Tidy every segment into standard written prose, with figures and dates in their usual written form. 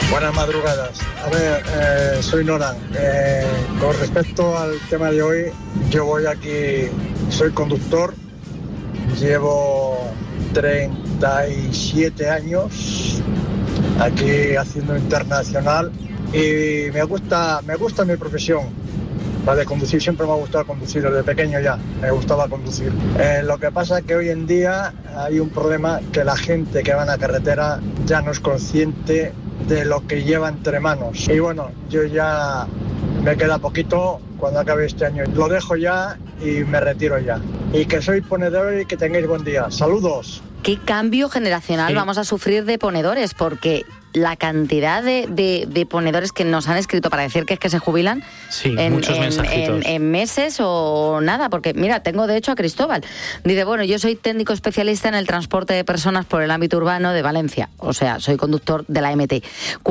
Buenas madrugadas. A ver, soy Nora. Con respecto al tema de hoy, yo voy aquí, soy conductor, llevo 37 años aquí haciendo internacional y me gusta mi profesión. La de conducir, siempre me ha gustado conducir, desde pequeño ya me gustaba conducir. Lo que pasa es que hoy en día hay un problema, que la gente que va en la carretera ya no es consciente de lo que lleva entre manos. Y bueno, yo ya me queda poquito cuando acabe este año. Lo dejo ya y me retiro ya. Y que soy ponedor y que tengáis buen día. Saludos. ¿Qué cambio generacional vamos a sufrir de ponedores? Porque la cantidad de ponedores que nos han escrito para decir que es que se jubilan en meses o nada, porque mira, tengo de hecho a Cristóbal. Dice, bueno, yo soy técnico especialista en el transporte de personas por el ámbito urbano de Valencia, o sea, soy conductor de la MT.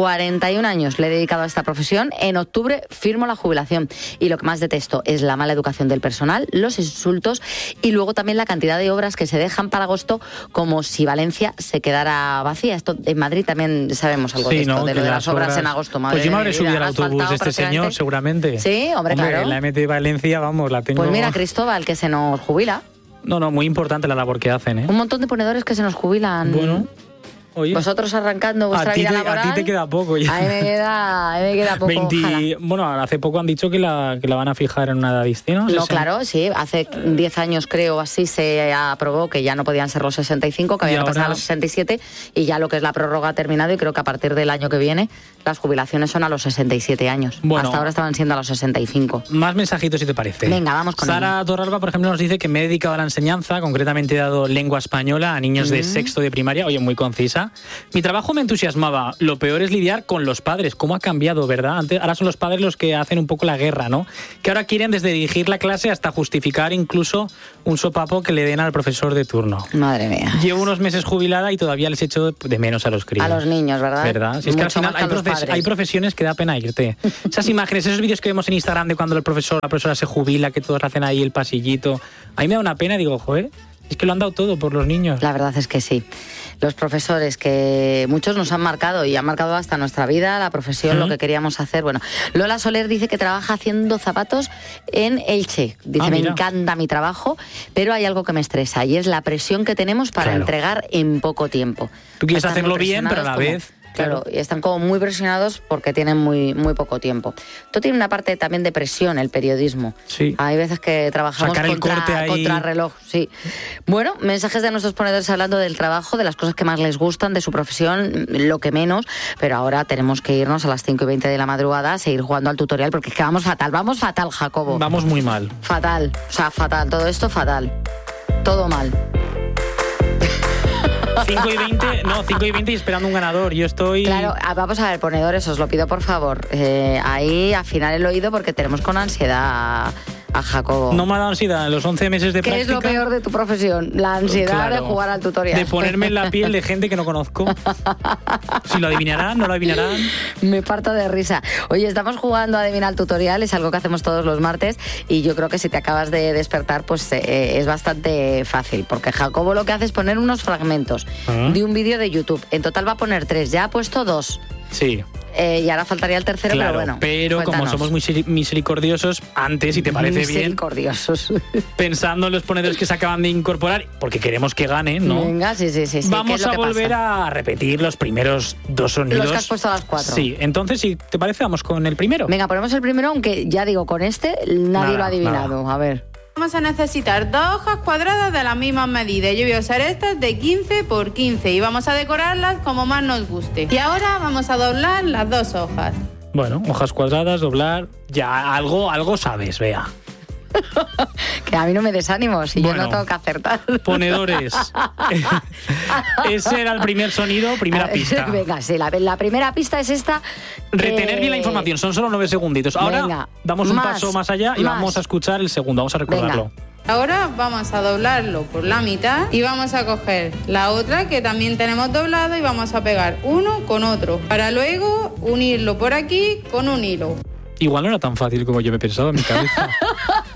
41 años le he dedicado a esta profesión, en octubre firmo la jubilación y lo que más detesto es la mala educación del personal, los insultos y luego también la cantidad de obras que se dejan para agosto, como si Valencia se quedara vacía. Esto en Madrid también sabemos algo de esto, ¿no? de lo de las obras en agosto. Madre, pues yo me habré subido al autobús de este señor, seguramente. Sí, hombre, claro. En la MT de Valencia, vamos, la tengo... Pues mira, Cristóbal, que se nos jubila. No, muy importante la labor que hacen, ¿eh? Un montón de ponedores que se nos jubilan. Bueno... Oye, vosotros arrancando vuestra vida laboral. A ti te queda poco ya. A mí me queda poco. Bueno, hace poco han dicho que la van a fijar en una edad distinta. No, claro, sí. Hace 10 años creo así se aprobó que ya no podían ser los 65, que habían pasado a los 67 y ya lo que es la prórroga ha terminado y creo que a partir del año que viene las jubilaciones son a los 67 años. Bueno, hasta ahora estaban siendo a los 65. Más mensajitos si te parece. Venga, vamos con Sara Torralba, por ejemplo, nos dice que me he dedicado a la enseñanza, concretamente he dado lengua española a niños de sexto de primaria. Oye, muy concisa. Mi trabajo me entusiasmaba. Lo peor es lidiar con los padres. ¿Cómo ha cambiado, verdad? Ahora son los padres los que hacen un poco la guerra, ¿no? Que ahora quieren desde dirigir la clase hasta justificar incluso un sopapo que le den al profesor de turno. Madre mía. Llevo unos meses jubilada y todavía les echo de menos a los críos. A los niños, ¿verdad? ¿Verdad? Si es que al final hay profesiones que da pena irte. Esas imágenes, esos vídeos que vemos en Instagram de cuando la profesora se jubila, que todos hacen ahí el pasillito. A mí me da una pena y digo, joder, es que lo han dado todo por los niños. La verdad es que sí. Los profesores, que muchos nos han marcado y han marcado hasta nuestra vida, la profesión, lo que queríamos hacer. Bueno, Lola Soler dice que trabaja haciendo zapatos en Elche. Dice, me encanta mi trabajo, pero hay algo que me estresa y es la presión que tenemos para entregar en poco tiempo. Tú quieres hacerlo bien, pero a la vez... Claro, y están como muy presionados porque tienen muy poco tiempo. Esto tiene una parte también de presión, el periodismo. Sí. Hay veces que trabajamos contra reloj. Sí. Bueno, mensajes de nuestros ponedores hablando del trabajo, de las cosas que más les gustan, de su profesión, lo que menos. Pero ahora tenemos que irnos a las 5:20 de la madrugada a seguir jugando al tutorial porque es que vamos fatal, Jacobo. Vamos muy mal. Fatal, o sea, fatal, todo esto fatal. Todo mal. 5:20 y esperando un ganador. Yo estoy... Claro, vamos a ver, ponedores, os lo pido por favor. Ahí afinar el oído porque tenemos con ansiedad a Jacobo. No me ha dado ansiedad en los 11 meses de práctica. ¿Qué es lo peor de tu profesión? La ansiedad de jugar al tutorial. De ponerme en la piel de gente que no conozco. Si lo adivinarán, no lo adivinarán. Me parto de risa. Oye, estamos jugando a adivinar el tutorial, es algo que hacemos todos los martes y yo creo que si te acabas de despertar, pues es bastante fácil, porque Jacobo lo que hace es poner unos fragmentos de un vídeo de YouTube. En total va a poner 3, ya ha puesto 2. Sí. Y ahora faltaría el tercero, claro, pero bueno. Pero cuéntanos. Como somos muy misericordiosos, antes, si te parece misericordiosos. bien, pensando en los ponedores que se acaban de incorporar, porque queremos que ganen, ¿no? Venga, sí. Vamos a volver a repetir los primeros 2 sonidos. Los que has puesto a las 4. Sí, entonces, si te parece, vamos con el primero. Venga, ponemos el primero, aunque ya digo, con este nadie lo ha adivinado. Nada. A ver. Vamos a necesitar 2 hojas cuadradas de las mismas medidas. Yo voy a usar estas de 15 por 15 y vamos a decorarlas como más nos guste. Y ahora vamos a doblar las 2 hojas. Bueno, hojas cuadradas, doblar, ya algo sabes, Bea. Que a mí no me desánimo, si yo no tengo que acertar. Ponedores. Ese era el primer sonido, primera pista. Venga, sí, la primera pista es esta. Retener bien la información, son solo 9 segunditos. Ahora damos un paso más allá y vamos a escuchar el segundo, vamos a recordarlo. Venga. Ahora vamos a doblarlo por la mitad y vamos a coger la otra que también tenemos doblado y vamos a pegar uno con otro para luego unirlo por aquí con un hilo. Igual no era tan fácil como yo me he pensado en mi cabeza.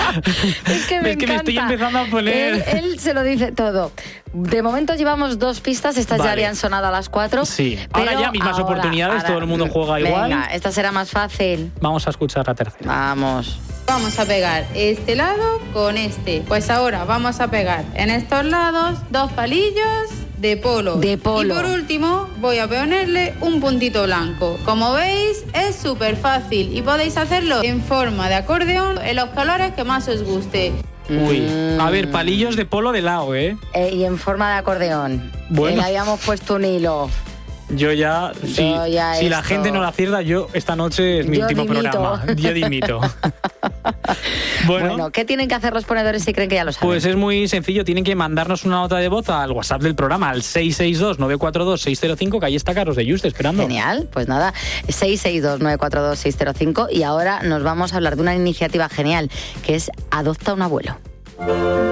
Es que me estoy empezando a poner... Él se lo dice todo. De momento llevamos 2 pistas, estas ya habían sonado a las 4. Sí, ahora ya mismas oportunidades, todo el mundo juega igual. Venga, esta será más fácil. Vamos a escuchar la tercera. Vamos. Vamos a pegar este lado con este. Pues ahora vamos a pegar en estos lados 2 palillos de polo. De polo. Y por último voy a ponerle un puntito blanco. Como veis es súper fácil y podéis hacerlo en forma de acordeón en los colores que más os guste. Uy, a ver, palillos de polo de lado, ¿eh? Y en forma de acordeón. Bueno. Le habíamos puesto un hilo. Yo ya, si la gente no la acierta, yo esta noche es mi último programa. Yo dimito. Bueno, ¿qué tienen que hacer los ponedores si creen que ya lo saben? Pues es muy sencillo, tienen que mandarnos una nota de voz al WhatsApp del programa, al 662-942-605, que ahí está Carlos de Juste esperando. Genial, pues nada, 662-942-605 y ahora nos vamos a hablar de una iniciativa genial, que es Adopta un abuelo.